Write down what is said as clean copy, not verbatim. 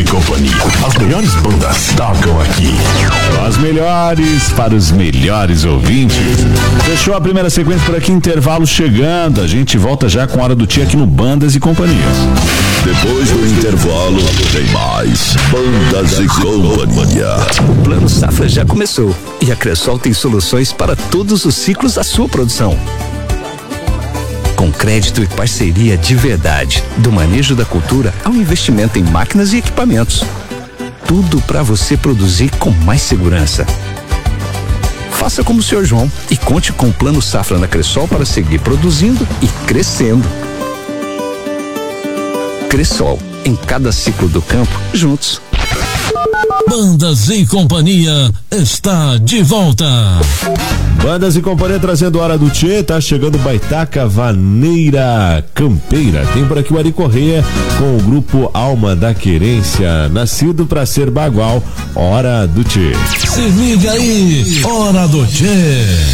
e Companhia. As melhores bandas tocam aqui. As melhores para os melhores ouvintes. Fechou a primeira sequência por aqui, intervalo chegando. A gente volta já com a Hora do Tia aqui no Bandas e Companhia. Depois do intervalo, tem mais Bandas e Companhia. O Plano Safra já começou e a Cressol tem soluções para todos os ciclos da sua produção. Com crédito e parceria de verdade, do manejo da cultura ao investimento em máquinas e equipamentos. Tudo para você produzir com mais segurança. Faça como o Sr. João e conte com o Plano Safra na Cressol para seguir produzindo e crescendo. Cressol, em cada ciclo do campo, juntos. Bandas e Companhia está de volta. Bandas e Companhia trazendo Hora do Tchê, tá chegando Baitaca Vaneira Campeira. Tem por aqui o Ari Correia com o grupo Alma da Querência, nascido pra ser bagual. Hora do Tchê. Se liga aí, Hora do Tchê.